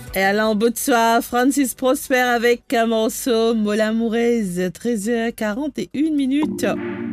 Et alors, bonsoir, Francis Prosper avec un morceau Mola Mourez, 13h41 minutes.